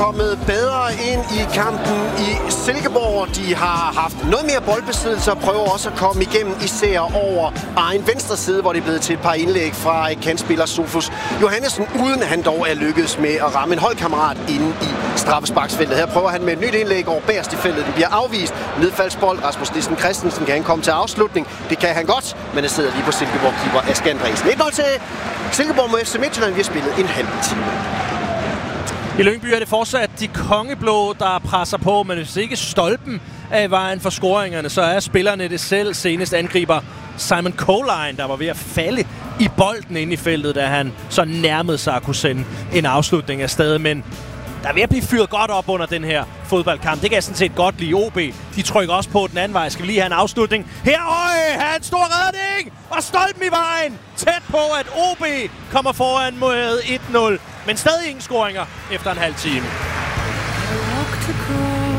Kommet bedre ind i kampen i Silkeborg. De har haft noget mere boldbesiddelse og prøver også at komme igennem især over egen venstre side, hvor det er blevet til et par indlæg fra kantspiller Sofus Johannesen, uden han dog er lykkedes med at ramme en holdkammerat inde i straffesparksfeltet. Her prøver han med et nyt indlæg over bagerst i feltet. Det bliver afvist. Nedfaldsbold. Rasmus Nissen Christensen kan han komme til afslutning. Det kan han godt, men det sidder lige på Silkeborg-keeper Asger Andresen. 1-0 til Silkeborg mod FC Midtjylland. Vi har spillet en halv time. I Lyngby er det fortsat de kongeblå, der presser på, men hvis ikke stolpen er i vejen for scoringerne, så er spillerne det selv. Senest angriber Simon Colline, der var ved at falde i bolden inde i feltet, da han så nærmede sig at kunne sende en afslutning afsted. Men der er ved at blive fyret godt op under den her fodboldkamp. Det kan jeg sådan set godt lide. OB, de trykker også på den anden vej. Skal vi lige have en afslutning? Her, have en stor redning! Og stolpen i vejen! Tæt på, at OB kommer foran mod 1-0. Men stadig ingen scoringer efter en halv time.